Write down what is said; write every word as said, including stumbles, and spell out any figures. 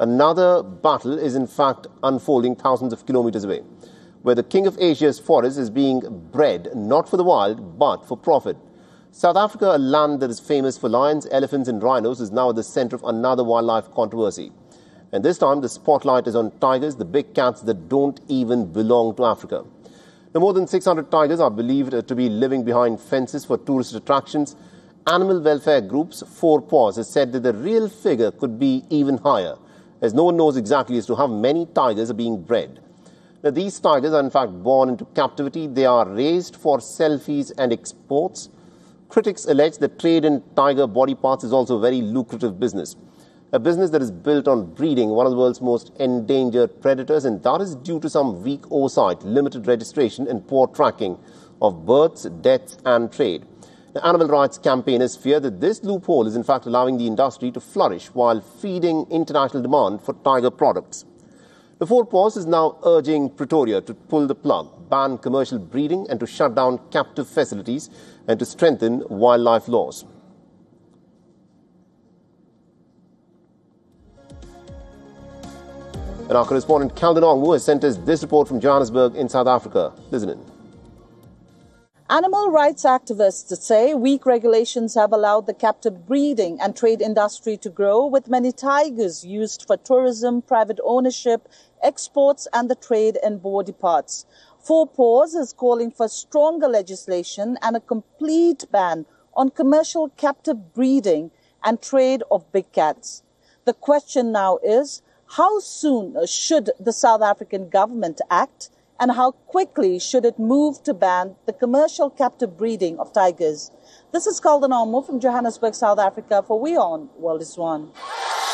Another battle is in fact unfolding thousands of kilometers away, where the king of Asia's forest is being bred not for the wild but for profit. South Africa, a land that is famous for lions, elephants and rhinos, is now at the center of another wildlife controversy. And this time the spotlight is on tigers, the big cats that don't even belong to Africa. Now, more than six hundred tigers are believed to be living behind fences for tourist attractions. Animal welfare groups Four Paws has said that the real figure could be even higher, as no one knows exactly as to how many tigers are being bred. Now, these tigers are in fact born into captivity. They are raised for selfies and exports. Critics allege that trade in tiger body parts is also a very lucrative business, a business that is built on breeding one of the world's most endangered predators, and that is due to some weak oversight, limited registration and poor tracking of births, deaths and trade. The animal rights campaigners fear that this loophole is in fact allowing the industry to flourish while feeding international demand for tiger products. The Four Paws is now urging Pretoria to pull the plug, ban commercial breeding and to shut down captive facilities and to strengthen wildlife laws. And our correspondent Calden Ongwu has sent us this report from Johannesburg in South Africa. Listen in. Animal rights activists say weak regulations have allowed the captive breeding and trade industry to grow, with many tigers used for tourism, private ownership, exports and the trade in body parts. Four Paws is calling for stronger legislation and a complete ban on commercial captive breeding and trade of big cats. The question now is, how soon should the South African government act, and how quickly should it move to ban the commercial captive breeding of tigers? This is Calden Ongwu from Johannesburg, South Africa for WION World is One.